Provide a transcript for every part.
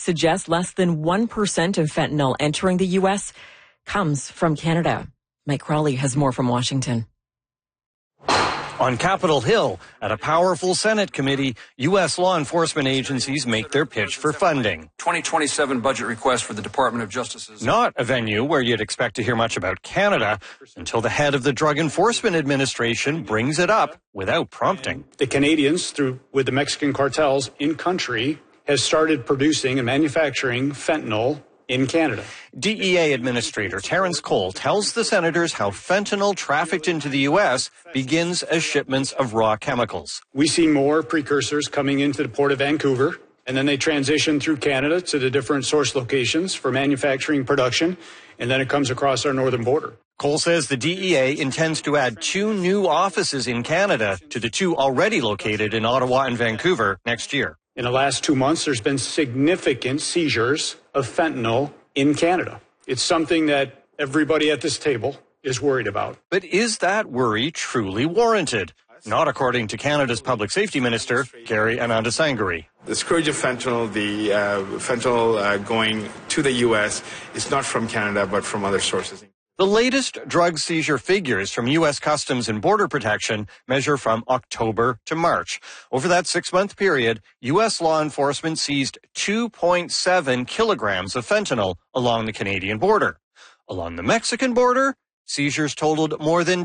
suggests less than 1% of fentanyl entering the U.S. comes from Canada. Mike Crawley has more from Washington. On Capitol Hill, at a powerful Senate committee, U.S. law enforcement agencies make their pitch for funding. 2027 budget request for the Department of Justice is not a venue where you'd expect to hear much about Canada until the head of the Drug Enforcement Administration brings it up without prompting. The Canadians, with the Mexican cartels in country, has started producing and manufacturing fentanyl in Canada. DEA Administrator Terrence Cole tells the senators how fentanyl trafficked into the U.S. begins as shipments of raw chemicals. We see more precursors coming into the Port of Vancouver, and then they transition through Canada to the different source locations for manufacturing production, and then it comes across our northern border. Cole says the DEA intends to add 2 new offices in Canada to the 2 already located in Ottawa and Vancouver next year. In the last 2 months, there's been significant seizures of fentanyl in Canada. It's something that everybody at this table is worried about. But is that worry truly warranted? Not according to Canada's Public Safety Minister, Gary Anandasangari. The scourge of fentanyl, the fentanyl going to the U.S. is not from Canada, but from other sources. The latest drug seizure figures from U.S. Customs and Border Protection measure from October to March. Over that 6-month period, U.S. law enforcement seized 2.7 kilograms of fentanyl along the Canadian border. Along the Mexican border, seizures totaled more than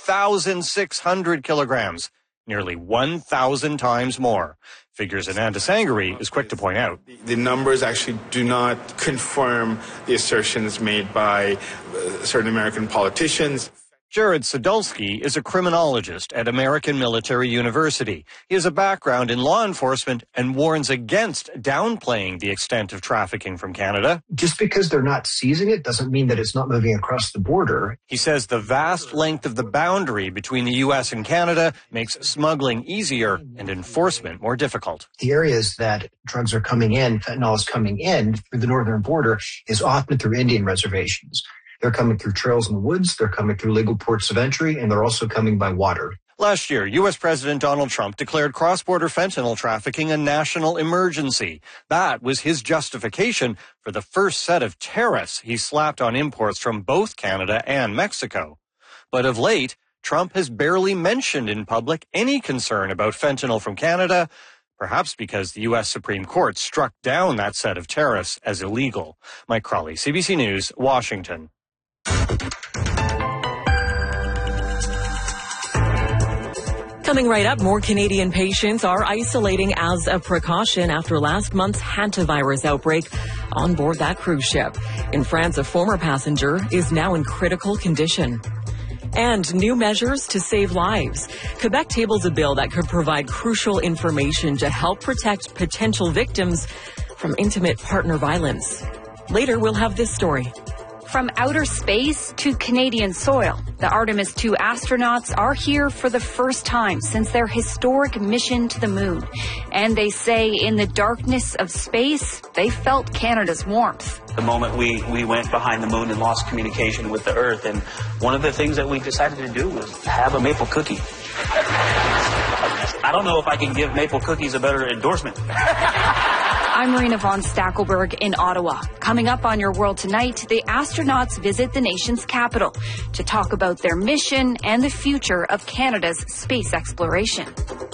2,600 kilograms, nearly 1,000 times more. Figures Anandasangari is quick to point out. The numbers actually do not confirm the assertions made by certain American politicians. Jared Sadulski is a criminologist at American Military University. He has a background in law enforcement and warns against downplaying the extent of trafficking from Canada. Just because they're not seizing it doesn't mean that it's not moving across the border. He says the vast length of the boundary between the U.S. and Canada makes smuggling easier and enforcement more difficult. The areas that drugs are coming in, fentanyl is coming in through the northern border, is often through Indian reservations. They're coming through trails in the woods, they're coming through legal ports of entry, and they're also coming by water. Last year, U.S. President Donald Trump declared cross-border fentanyl trafficking a national emergency. That was his justification for the first set of tariffs he slapped on imports from both Canada and Mexico. But of late, Trump has barely mentioned in public any concern about fentanyl from Canada, perhaps because the U.S. Supreme Court struck down that set of tariffs as illegal. Mike Crawley, CBC News, Washington. Coming right up, more Canadian patients are isolating as a precaution after last month's hantavirus outbreak on board that cruise ship. In France, a former passenger is now in critical condition. And new measures to save lives. Quebec tables a bill that could provide crucial information to help protect potential victims from intimate partner violence. Later, we'll have this story. From outer space to Canadian soil, the Artemis II astronauts are here for the first time since their historic mission to the moon. And they say in the darkness of space, they felt Canada's warmth. The moment we went behind the moon and lost communication with the Earth, and one of the things that we decided to do was have a maple cookie. I don't know if I can give maple cookies a better endorsement. I'm Marina von Stackelberg in Ottawa. Coming up on Your World Tonight, the astronauts visit the nation's capital to talk about their mission and the future of Canada's space exploration.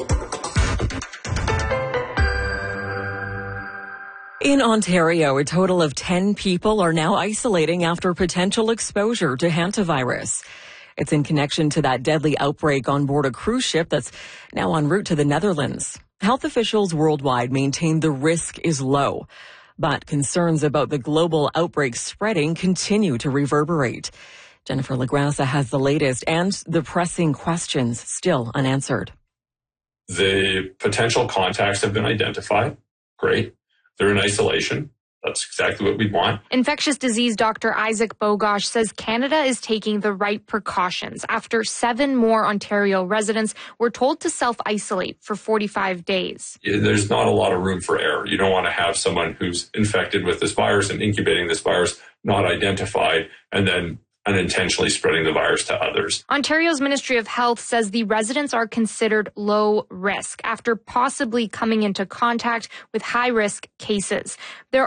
In Ontario, a total of 10 people are now isolating after potential exposure to hantavirus. It's in connection to that deadly outbreak on board a cruise ship that's now en route to the Netherlands. Health officials worldwide maintain the risk is low, but concerns about the global outbreak spreading continue to reverberate. Jennifer Lagrassa has the latest and the pressing questions still unanswered. The potential contacts have been identified. Great. They're in isolation. That's exactly what we want. Infectious disease Dr. Isaac Bogosh says Canada is taking the right precautions after 7 more Ontario residents were told to self-isolate for 45 days. There's not a lot of room for error. You don't want to have someone who's infected with this virus and incubating this virus not identified and then unintentionally spreading the virus to others. Ontario's Ministry of Health says the residents are considered low risk after possibly coming into contact with high-risk cases. There